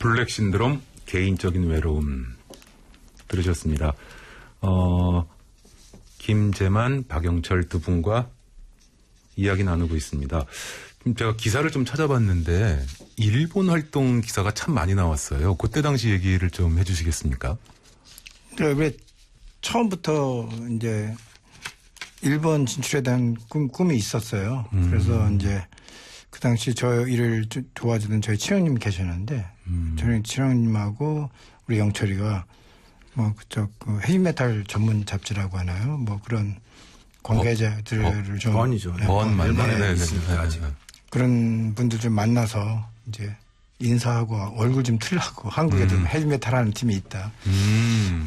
블랙 신드롬, 개인적인 외로움 들으셨습니다. 김재만, 박영철 두 분과 이야기 나누고 있습니다. 제가 기사를 좀 찾아봤는데 일본 활동 기사가 참 많이 나왔어요. 그때 당시 얘기를 좀 해주시겠습니까? 네, 왜 처음부터 이제 일본 진출에 대한 꿈이 있었어요. 그래서 이제 그 당시 저 일을 도와주던 저희 친형님 계셨는데 저희 친형님하고 우리 영철이가 뭐 그쪽 헤비메탈 전문 잡지라고 하나요? 뭐 그런 관계자들을 좀 번이죠. 번 일본에 네. 있습니다. 아직. 그런 분들 좀 만나서 이제 인사하고 얼굴 좀 틀라고 한국에도 헤비메탈 하는 팀이 있다.